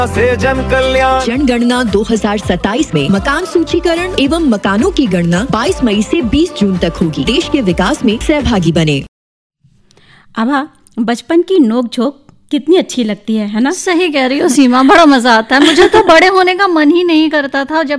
से जन कल्याण। जनगणना 2027 में मकान सूचीकरण एवं मकानों की गणना 22 मई से 20 जून तक होगी। देश के विकास में सहभागी बने। आभा, बचपन की नोक-झोंक कितनी अच्छी लगती है ना? सही कह रही हो सीमा, बड़ा मजा आता है। मुझे तो बड़े होने का मन ही नहीं करता था। जब